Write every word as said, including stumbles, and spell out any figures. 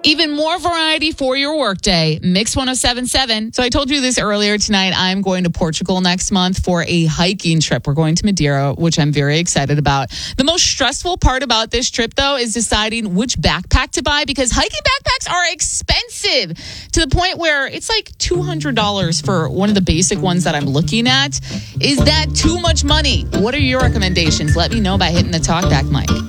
Even more variety for your workday. Mix one oh seven point seven. So I told you this earlier tonight. I'm going to Portugal next month for a hiking trip. We're going to Madeira, which I'm very excited about. The most stressful part about this trip, though, is deciding which backpack to buy because hiking backpacks are expensive to the point where it's like two hundred dollars for one of the basic ones that I'm looking at. Is that too much money? What are your recommendations? Let me know by hitting the talkback mic.